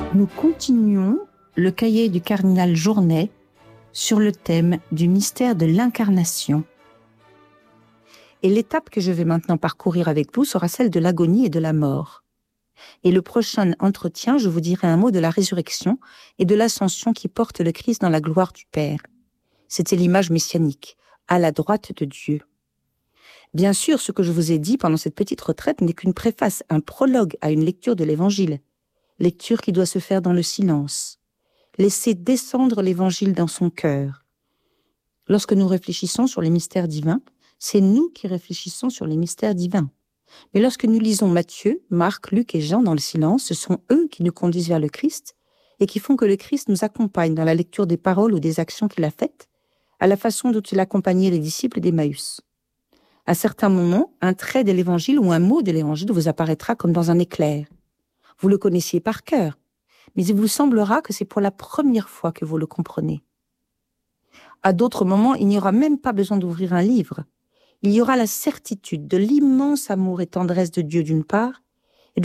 Nous continuons le cahier du cardinal Journet sur le thème du mystère de l'incarnation. Et l'étape que je vais maintenant parcourir avec vous sera celle de l'agonie et de la mort. Et le prochain entretien, je vous dirai un mot de la résurrection et de l'ascension qui porte le Christ dans la gloire du Père. C'était l'image messianique, à la droite de Dieu. Bien sûr, ce que je vous ai dit pendant cette petite retraite n'est qu'une préface, un prologue à une lecture de l'Évangile. Lecture qui doit se faire dans le silence. Laisser descendre l'Évangile dans son cœur. Lorsque nous réfléchissons sur les mystères divins, c'est nous qui réfléchissons sur les mystères divins. Mais lorsque nous lisons Matthieu, Marc, Luc et Jean dans le silence, ce sont eux qui nous conduisent vers le Christ et qui font que le Christ nous accompagne dans la lecture des paroles ou des actions qu'il a faites, à la façon dont il accompagnait les disciples d'Emmaüs. À certains moments, un trait de l'Évangile ou un mot de l'Évangile vous apparaîtra comme dans un éclair. Vous le connaissiez par cœur, mais il vous semblera que c'est pour la première fois que vous le comprenez. À d'autres moments, il n'y aura même pas besoin d'ouvrir un livre. Il y aura la certitude de l'immense amour et tendresse de Dieu d'une part,